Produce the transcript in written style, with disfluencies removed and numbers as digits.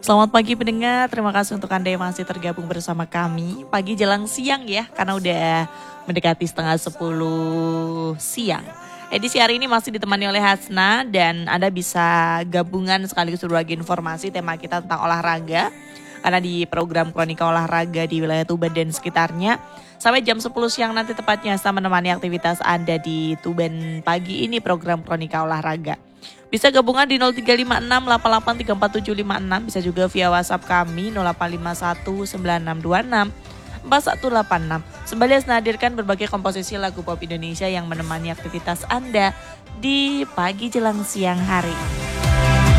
Selamat pagi pendengar, terima kasih untuk Anda yang masih tergabung bersama kami. Pagi jelang siang ya, karena udah mendekati setengah 10 siang. Edisi hari ini masih ditemani oleh Hasna dan Anda bisa gabungan sekaligus berbagi informasi tema kita tentang olahraga. Karena di program Kronika Olahraga di wilayah Tuban dan sekitarnya. Sampai jam 10 siang nanti tepatnya saya menemani aktivitas Anda di Tuban pagi ini program Kronika Olahraga. Bisa gabungan di 0356 883476, bisa juga via WhatsApp kami 0851 9626 4186. Sembari hadirkan berbagai komposisi lagu pop Indonesia yang menemani aktivitas Anda di pagi jelang siang hari.